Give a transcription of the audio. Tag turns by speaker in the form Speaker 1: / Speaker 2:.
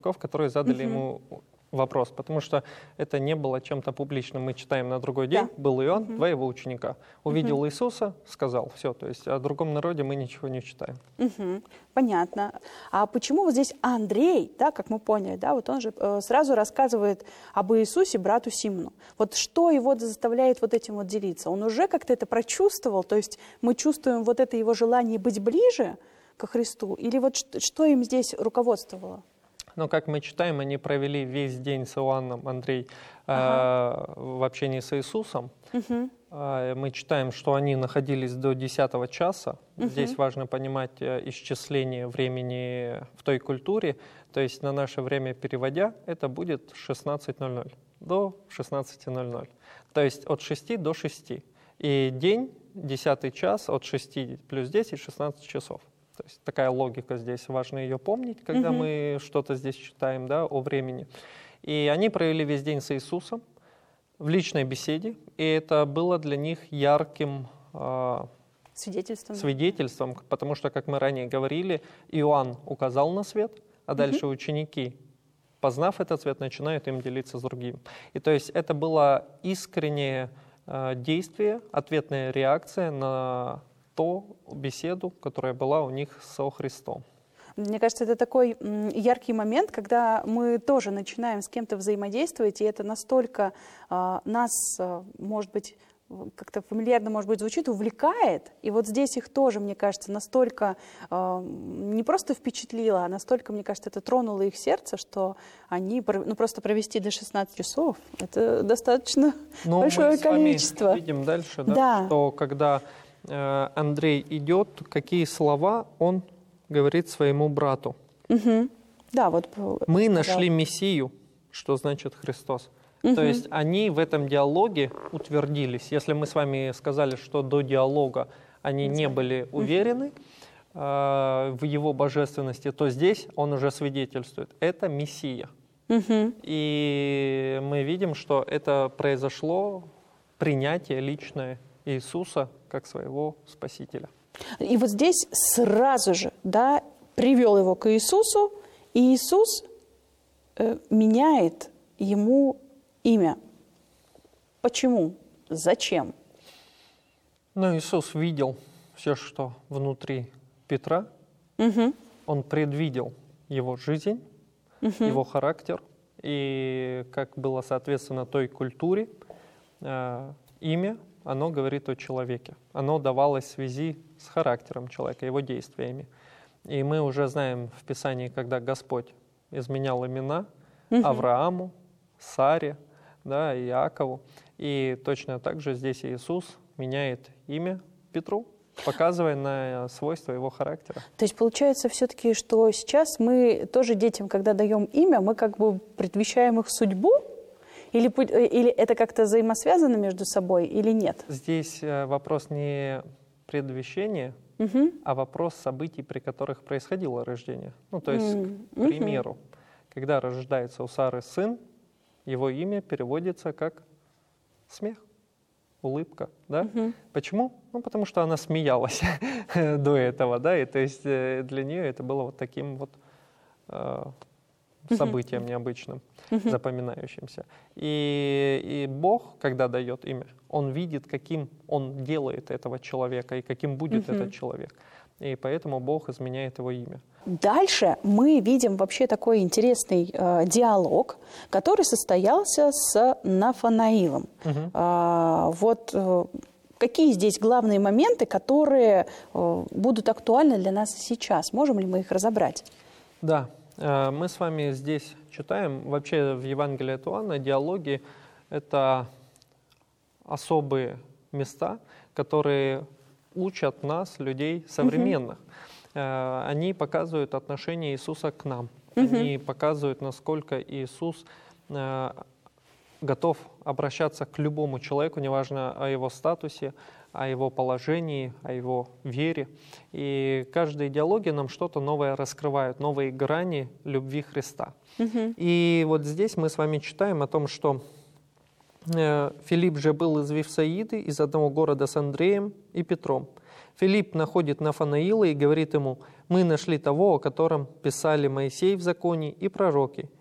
Speaker 1: которые задали ему вопрос, потому что это не было чем-то публичным. Мы читаем на другой день, был Иоанн, два его ученика. Увидел Иисуса, сказал, все. То есть о другом народе мы ничего не читаем.
Speaker 2: Понятно. А почему вот здесь Андрей, да, как мы поняли, да, вот он же сразу рассказывает об Иисусе брату Симону. Вот что его заставляет вот этим вот делиться? Он уже как-то это прочувствовал, то есть мы чувствуем вот это его желание быть ближе ко Христу, или вот что им здесь руководствовало?
Speaker 1: Но, как мы читаем, они провели весь день с Иоанном, Андрей, в общении с Иисусом. Мы читаем, что они находились до 10 часа. Здесь важно понимать исчисление времени в той культуре. То есть на наше время переводя, это будет 16:00 до 16:00. То есть от 6 до 6. И день, 10 час, от 6 плюс 10, 16 часов. То есть такая логика здесь, важно ее помнить, когда мы что-то здесь читаем, да, о времени. И они провели весь день с Иисусом в личной беседе, и это было для них ярким свидетельством, потому что, как мы ранее говорили, Иоанн указал на свет, а дальше ученики, познав этот свет, начинают им делиться с другим. И то есть это было искреннее действие, ответная реакция на ту беседу, которая была у них со Христом.
Speaker 2: Мне кажется, это такой яркий момент, когда мы тоже начинаем с кем-то взаимодействовать, и это настолько нас, может быть, как-то фамильярно, может быть, звучит, увлекает. И вот здесь их тоже, мне кажется, настолько не просто впечатлило, а настолько, мне кажется, это тронуло их сердце, что они, ну, просто провести до 16 часов, это достаточно большое количество.
Speaker 1: Мы видим дальше, да, что когда Андрей идет, какие слова он говорит своему брату.
Speaker 2: Да, вот,
Speaker 1: мы нашли Мессию, что значит Христос. То есть они в этом диалоге утвердились. Если мы с вами сказали, что до диалога они не были уверены в его божественности, то здесь он уже свидетельствует. Это Мессия. И мы видим, что это произошло принятие личное Иисуса как своего Спасителя.
Speaker 2: И вот здесь сразу же, да, привел его к Иисусу, и Иисус меняет ему имя. Почему? Зачем?
Speaker 1: Ну, Иисус видел все, что внутри Петра. Он предвидел его жизнь, его характер. И как было соответственно той культуре, имя, оно говорит о человеке. Оно давалось в связи с характером человека, его действиями. И мы уже знаем в Писании, когда Господь изменял имена Аврааму, Саре, да, Иакову. И точно так же здесь Иисус меняет имя Петру, показывая на свойства его характера.
Speaker 2: То есть получается все-таки, что сейчас мы тоже детям, когда даем имя, мы как бы предвещаем их судьбу? Или это как-то взаимосвязано между собой, или нет?
Speaker 1: Здесь вопрос не предвещения, а вопрос событий, при которых происходило рождение. Ну, то есть, к примеру, когда рождается у Сары сын, его имя переводится как смех, улыбка. Да? Почему? Ну, потому что она смеялась до этого, да, и то есть для нее это было вот таким вот событием необычным, запоминающимся. И Бог, когда дает имя, Он видит, каким Он делает этого человека и каким будет этот человек. И поэтому Бог изменяет его имя.
Speaker 2: Дальше мы видим вообще такой интересный диалог, который состоялся с Нафанаилом. Какие здесь главные моменты, которые будут актуальны для нас сейчас? Можем ли мы их разобрать?
Speaker 1: Да. Мы с вами здесь читаем, вообще в Евангелии от Иоанна диалоги – это особые места, которые учат нас, людей современных. Они показывают отношение Иисуса к нам. Они показывают, насколько Иисус готов обращаться к любому человеку, неважно о его статусе, о его положении, о его вере. И каждые диалоги нам что-то новое раскрывают, новые грани любви Христа. И вот здесь мы с вами читаем о том, что Филипп же был из Вифсаиды, из одного города с Андреем и Петром. Филипп находит Нафанаила и говорит ему: «Мы нашли того, о котором писали Моисей в законе и пророки,